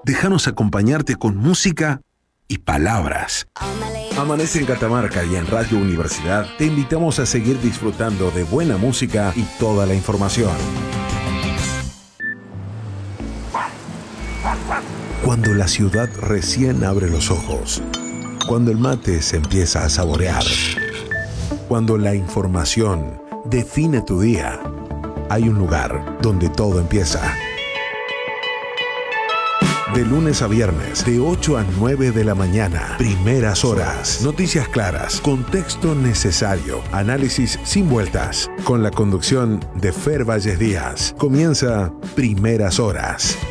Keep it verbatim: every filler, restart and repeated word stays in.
Déjanos acompañarte con música y palabras. Amanece en Catamarca y en Radio Universidad te invitamos a seguir disfrutando de buena música y toda la información. Cuando la ciudad recién abre los ojos, cuando el mate se empieza a saborear, cuando la información define tu día, hay un lugar donde todo empieza. De lunes a viernes, de ocho a nueve de la mañana, primeras horas. Noticias claras, contexto necesario, análisis sin vueltas. Con la conducción de Fer Valles Díaz. Comienza Primeras Horas.